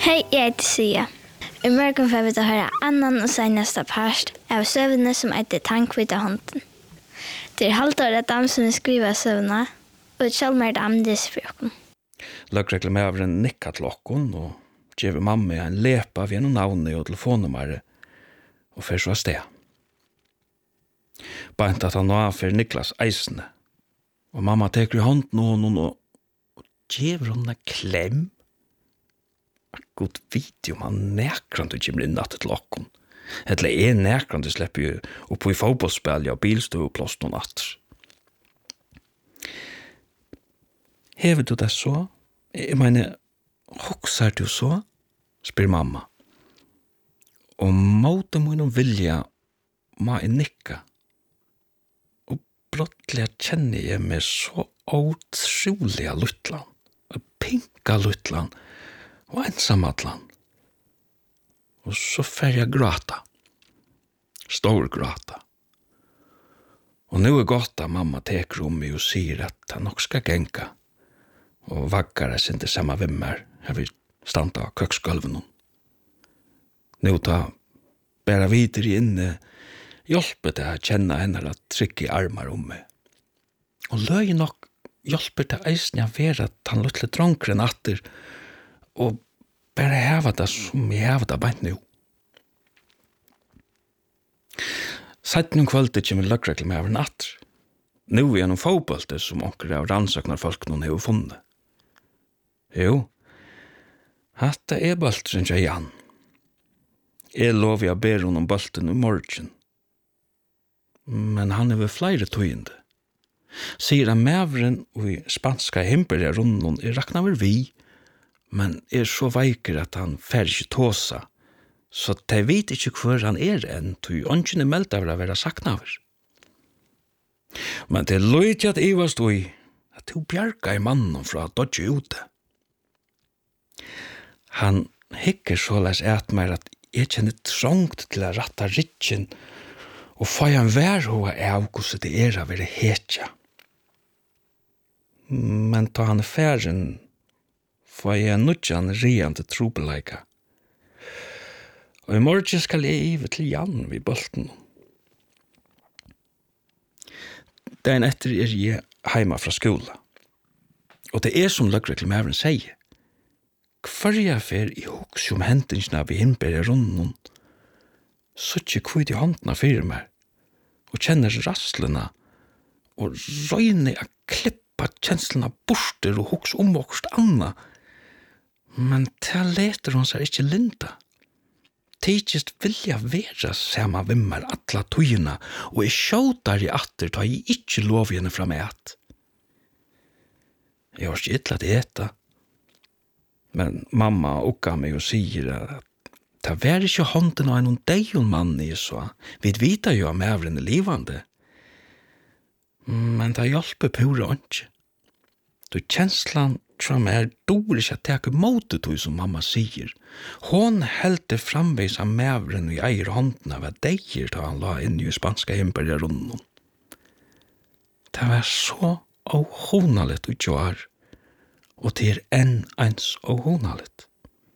Hej, jag heter Sia. I morgon får vi att höra annan och senaste part av sövna som heter Tankvita hånden. Det är halvåret dam som skriver sövna och själv dam det språken. Løgreglemæveren nikka til okkon og gjev mamma en lepa ved noen navne og telefonnummer og fer så av sted. Bant at han nå for Niklas eisene. Og mamma teker i hånden og gjev henne en klem. God vet jo man nekrande kommer inn natt til okkon. Eller nekrande slipper jo opp i fotbollsspel og bilstøv og plåst noen natt. Hever du det så? Jeg mener, hoksar du så? Spyr mamma. Og måte min vilja må jeg nikka. Og blottelig kjenner jeg meg så utrolig luttland. Pinka luttland. Og ensamatland. Og så fer jeg gråta. Stor gråta. Og nu godt at mamma teker meg og sier at han nok skal genka. Og vaggare sin til samme vimmer her vi standa av køksgulven. Nu da bæra videre inne hjelper det å kjenne henne at trykke armar meg. Og løy nok hjelper det eisen jeg være at han luttelig dronkere natter og bare heva det som jeg heva det beint nu. Sett noen kvöldet kommer løgregler med over natt. Nu er noen fotbollte som onker av rannsaknar folk noen har funnet. Jo, hatta bolten til Jan. Jeg lover jeg ber hon om bolten i morgen. Men han er ved flere tøyende. Sier han mævren og i spanska himper runden rakna vel vi, men så veiker at han fer ikke tåsa, så de vet ikke hvor han enn, tog ånden meldt av å være sakna over. Men det løyt at jeg var stod i, at du bjerga i mannen fra dodge ute. Han hikker såleis et meg at jeg kjenner trångt til å ratta rikken og få en værhåa av hvordan det å være hetja. Men ta han færen får jeg nødjan rian til trobeleika. Og i morgen skal jeg ive til Jan vid bolten. Dagen etter jeg heima fra skola. Og det som løgreglemæveren sier. Hver fer i hoks om hendingsna vi hinnberger runden, så ikke kvitt i håndene fyrir meg, og kjenner rasslene, og røyne a klippa kjenslene borster og hoks omvokst anna, men til leter hon seg ikke linda. Tidkist vilja vera sama vimmar alla tøyina, og jeg sjåtar i atter ta jeg ikke lov henne fra meg at. Jeg har ikke ytla det eta, men mamma okka meg og sier at det var ikke hånden av en deion mann i så. Vi vita jo om mævren livande. Men det hjelper pura ikke. Du kjenslan tror meg dår ikke at jeg måte tog som mamma sier. Hon heldte framveis av mævren i eier hånden av at deier da han la inn i spanska imperia runden. Det var så ahonalet ut jo er. Og det enn eins og honalit.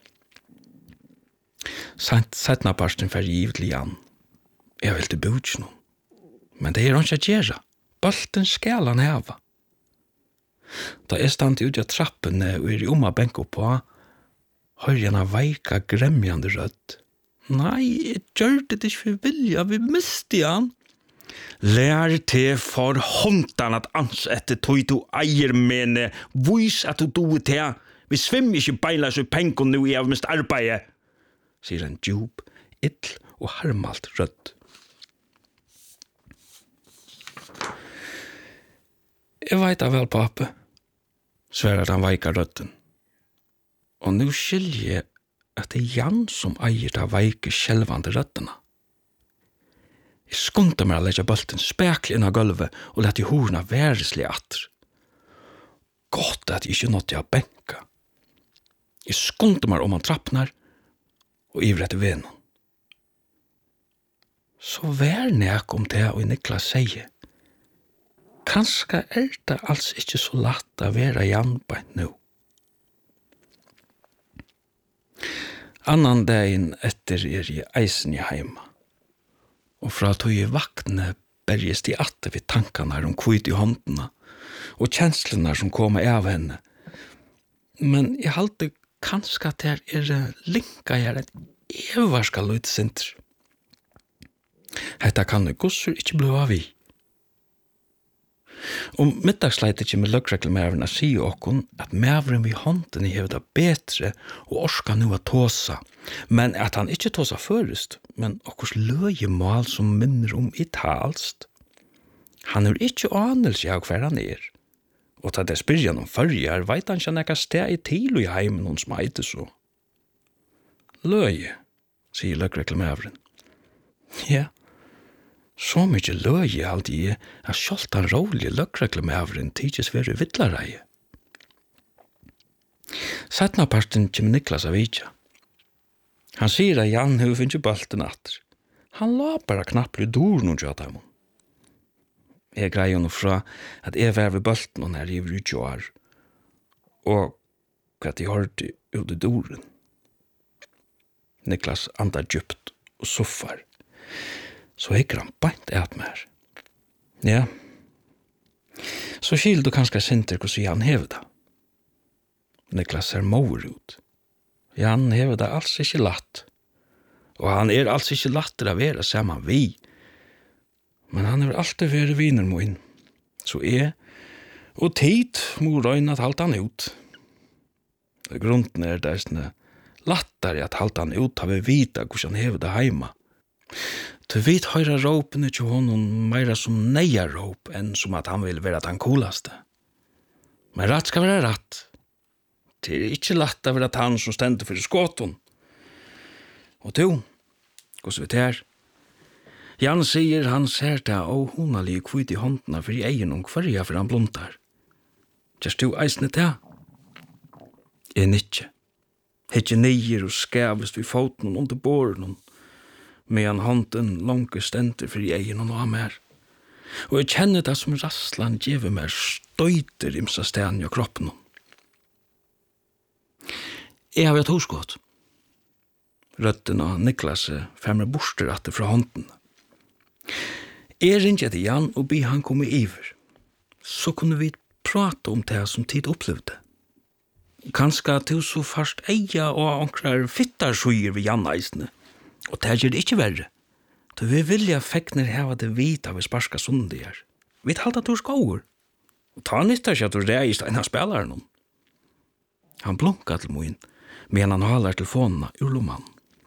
Settna parsten fer givet til Jan. Jeg vil til budsj nå. Men det han ikke gjøre. Bolten skal han heva. Da jeg stand ut av trappene og i oma benko på, hører jeg en veika gremjande rødt. Nei, jeg gjør det ikke for vilja, vi miste han. Lær til for håndan at ansette tog du eier mene, vis at du doer til. Vi svimmer ikke beila så penken nu i av mest arbeid, sier en djup, ill og harmalt rødt. Jeg vet av vel, pape, sverar han veika rødden. Og nu skiljer jeg at det Jan som eier ta veike skjelvande røddena. Jeg skundte meg å legge bolten speklig inn av gulvet og lette horna væreslig atter. Godt at jeg ikke nådde å benka. Jeg skundte meg om han trappnar og ivret til venen. Så vær nek om det og Niklas sier. Kanskje det alls ikke så latt å være Jan beint nå. Annan dagen etter I eisen I heima. Og fra tog I vakne berges I atte vid tankarna om kvitt I håndena og känslorna som kommer av henne. Men jeg halte kanskje at det linka her et evarska løytsinter. Hetta kan gossur ikke bli av I. Om middagsleite kommer løggregelmævren å si okkon at mævren vid hånden hever det betre og orska nu å tåsa, men at han ikke tåsa først, men okkurs løyemål som minner om italst. Han ikke anelse av hver han og ta det spyrir han om førjar, veit han ikke nekka steg I til og I heimen hon som eite så. Løye, sier løggregelmævren. Ja, så mykje løye alltid at sjalt han rolig løggregelmævren tidsis veri vittlareie. Setna parten kjem Niklas av Ija. Han sier at Jan hefur finnst balten atter. Han la bara knapplig dur noen tjata ham. Jeg greier noe fra at jeg var ved balten og nær I var og hva de hørte ut I doren. Niklas andar djupt og soffar. Så hikker han beint et mer. Ja. Så skil du kanskje sinter hvordan Jan hever det. Niklas ser mover ut. Jan hever det alls ikke latt. Og han alls ikke latter av være sammen vi. Men han alltid vært viner min. Så og tid må røyne at halte han ut. Grunden det lattere at halte han ut av å vite hvordan han hever det heima. Du vet høyre råpene til honom meira som neia råp enn som at han vil være den coolaste. Men rett skal være rett. Det ikke lett å være han som stender for skåten. Og du, hvordan vet her? Jan sier han ser det og honalige kvitt I håndene for I egen og kvarja for han blundar. Kjørst du eisne det? Ikke. Hittje nyer og skævest vid foten under båren medan hånden lange stender for I egen og mer. Og jeg kjenner det som rasslan gjever mer støyter imsa stenen I kroppen. Jeg har vært hoskått. Røtten av Niklas femmer borster atter fra hånden. Jeg ringte til Jan og be han komme iver. Så kunne vi prate om det som tid opplevde. Kanskje at du så først eia og ankrar fittarsøyer ved Jan eisene. Og det gjør det ikke verre. Du vil vilja fekner heva det vita ved sparska sundier. Vi talte at du skåur. Og ta nyttar seg at du reist enn han spelar noen. Han blunka til moin, men han halar telefonene ur lomman.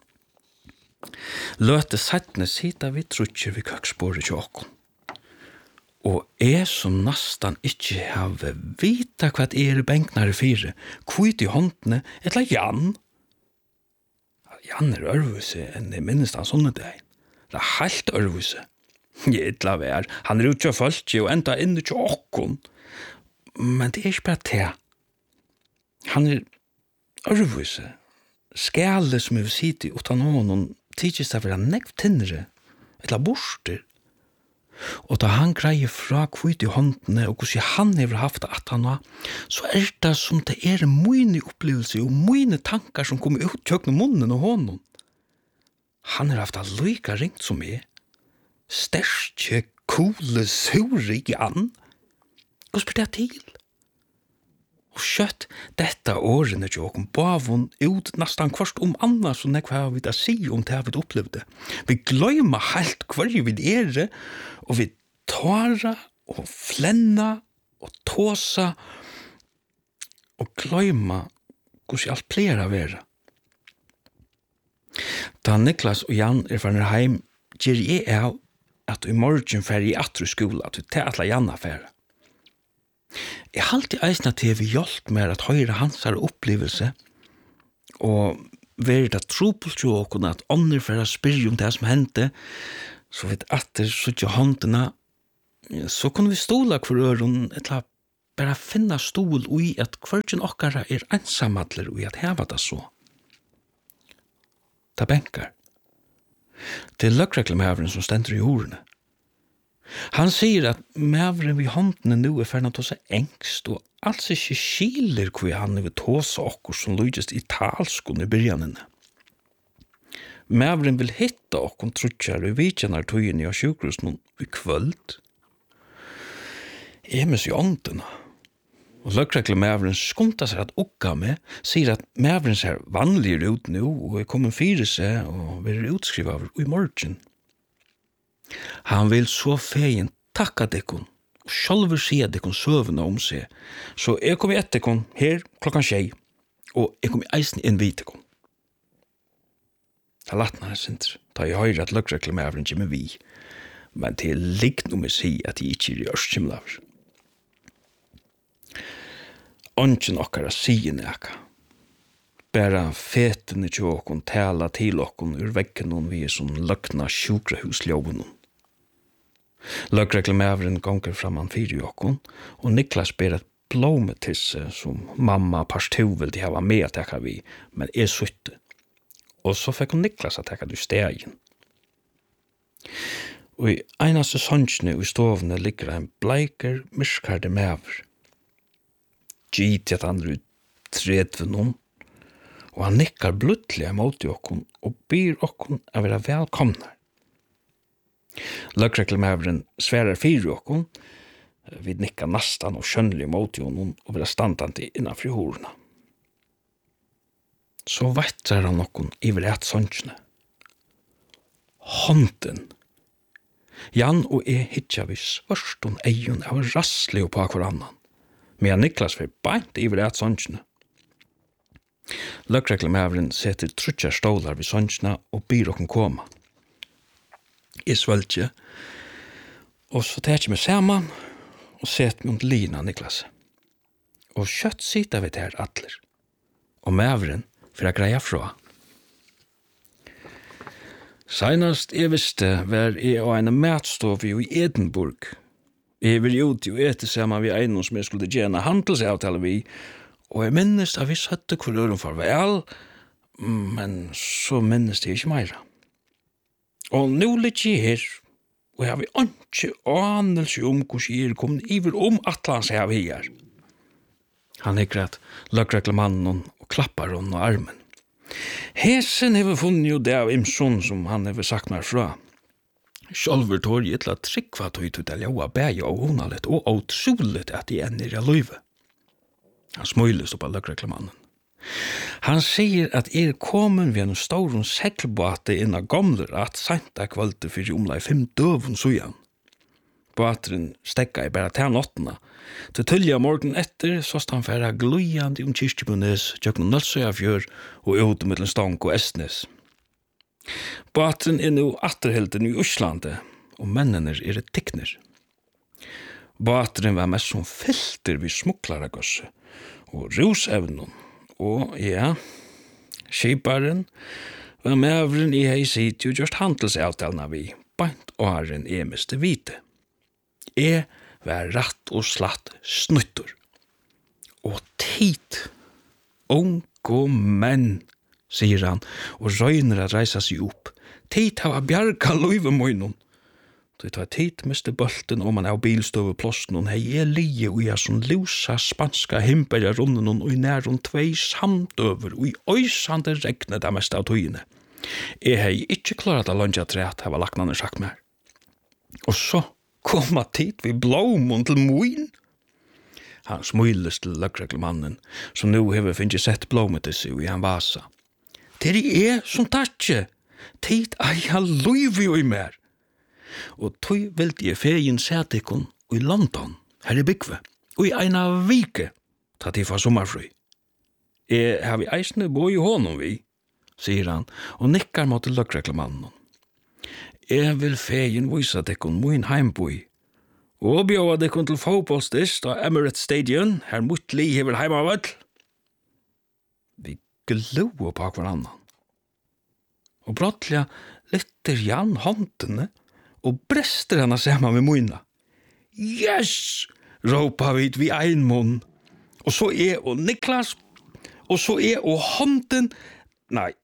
Løte settene sita vi trutjer vid køksbordet til okkon. Og jeg som nastan ikke have vita hva I benknare fire, kvitt I håndene, etla Jan. Jan ørvuse enn I minnes han sånne dag. Det helt ørvuse. Etla vær, han utjå folk og enda inne til okkon. Men det ikke bare det. Han ørvuse. Skæle som vi sitter utan noen tidsis det være nekv tinnere, etla borster. Og da han greier fra kvitt I håndene og hvordan han har haft at han var, så det som det mine opplevelser og mine tankar som kommer ut tjøkne munnen og hånden. Han har haft det lika ringt som meg. Sterske, coole, sure Jan. Hva spør det til? Og skjøtt dette årene til åkken bavun ut nastan kvart anna som hva vi da si om det vi opplevde. Vi gløyma helt hver vi og vi tåra og flenna og tåsa og gløyma hvordan alt pleier å være. Da Niklas og Jan farne heim, gjer jeg av at I morgen fer I atru skola at vi atla Janna fer. Jeg halte eisna til vi hjelp med at høyre hansar opplevelse og være det trupult jo åkken at ånder for å spyrre om det som hendte så vidt atter suttje håndene så kunne vi stola hver øren etla bare finna stol ui at hverken okkara ensamadler ui at heva det så. Ta benkar. Det løggreklemævren som stender I ordene. Han sier at mævren vid håndene nu ferdig å ta seg engst og alls ikke skiler hva han vil ta seg okkur som lydest I talskon I byrjanene. Mævren vil hitta okkom trutjar og vikjanar tøyene av sjukhusen i kvöld. Jeg mis i åndena. Og løkrekle Mævren skumta seg at okka med, sier at Mævren ser vanligere ut nu, og er kommet fire seg og vil utskriva av i morgen. Han vil så feien takka dekkon, og sjálfur sier dekkon søvna om seg, så jeg kom i etterkon her klokkan 6, og jeg kom i eisen inn vid dekkon. Det latnar sindr, da jeg høyre at løkrekle Mævren kommer vi, men til likn om jeg sier at jeg ikke er ørskimlaver. Ongen okkara sier neka. Bæra fetene til okkon tala til okkon ur veggen vi er som løkna sjukrahusljåben. Løkrekle Mævren gonger framan fyrir okkon, og Niklas ber et blåmetisse som mamma parstu vildi hava med at tekka vi, men er sutte. Og så fikk hun Niklas at tekka du stegen. Og i einaste sonjene i stovene ligger en bleiker, myrskarde Mæver. Gitt at han ut 30 noen, og han nikkar bluttelig mot okkon og byr okkon å være velkomne. Løkrekle Mæveren sverar fyrir okkon, vid nikka nastan og skjønnelig mot honom og være standandi innanfri horna. Så vettrar han okkon iver et sonjene. Hånden. Jan og jeg hitja vi svørstun eion av rasslig på hver annan. Men Niklas var beint iver et sonjene. Løkrekle Mæveren setter trutjar stålar vid sonjene og byr okkon koma. Jeg svøltje, og så tar jeg meg saman og setter meg om lina Niklas. Og kjøtt sitter vi der atler. Og Mæveren for å greia fra. Seinast jeg visste var jeg og en matstov i Edinburgh. Jeg vil ut og ete sammen vi en som jeg skulle gjerne handelsavtale vi, og jeg minnes at vi satte hver øren farvel, men så minnes det ikke meira. Og nå litt jeg her, og jeg har ikke anelse om hvordan jeg er kommet iver om Atlantshav her. Han hikker at løkrekle mannen og klappar hon og armen. Hesen hever funnet jo det av Imson som han hever sagt meg fra. Sjálfur tår jeg til at trykva tog til det ljoa bæja og honalet og åtsulet at de ender i løyve. Han smøyles opp av løkrekle mannen. Han sier at kommen ved en stor seglbåte inn av gamler at senta kvölde fyrir omlai 5 døvun sujan. Båtren stekka i bare til 8. Til tølja morgen etter så han færa glujande Kirkebunes, tjøkken Nølsøyafjør og ut mellom Stong og Estnes. Båtren nå atterhelden i Øslande, og mennene tikner. Båtren var mest som filter vid smuklaragøsse og rusevnen. Og ja, skiparen var Mævren i hei sitt jo just handelsavtalene vi, beint åren miste vite. Jeg var ratt og slatt snuttur. Og tid, unge menn, sier han, og røyner at reisa seg opp. Tid hava bjarga løyvemøynon. Så tar tid miste bølten om man av bilstøveplåsten og hei lie og jeg som lusa spanska himberja runden og i næron 2 samdøver og i øysande regne det meste av tøyene. Jeg hei ikke klarat av lunja træt, hava laknane sagt mer. Og så komma tid vi blåmon til moin. Han smøyles til løkreklemannen, som nu hever finnst sett blåmetisse i han vasa. Det som tatje, tid jeg løyvi og i mer. Og tøy vildi jeg fegin sætikon i London, her i Bygve, og i eina vike, ta til for sommarfri. Jeg har vi eisne bo i honom vi, sier han, og nikkar mot løkreklemannen. Jeg vil fegin visa dekon min heimboi, og bjóa dekon til fotballstist av Emirates Stadion, her mot li hever heimavall. Vi gloa på hverandre. Og brottlega lytter Jan håndene, og brester henne sammen med munna. Yes! Råpa vi ein munn. Og så og Niklas, og så og hånden. Nei.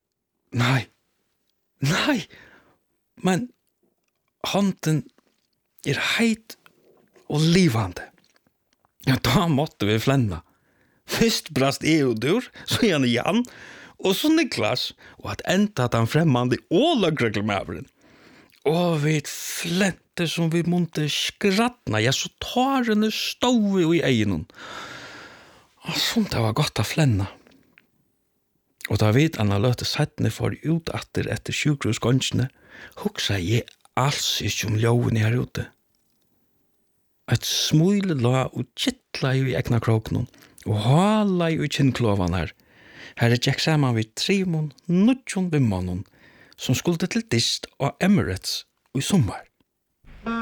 Men hånden heit og livande. Ja, da måtte vi flenna. Først brast og dur, så Jan, og så Niklas, og at enda den fremmande og løgregelmæveren. Og vi flente som vi måtte skrattna, ja, så tårene stod i egen. Og sånt det var godt å flenna. Og da vi Anna løte settene for ut etter sjukrosgångsene, hoksa jeg alls ikke loven her ute. Et smule la og kittla i egna kroknen, og hala i kinnklovan her. Her gikk saman vi 3 nutjon bimmanon, som skulle til dist og Emirates i sommar.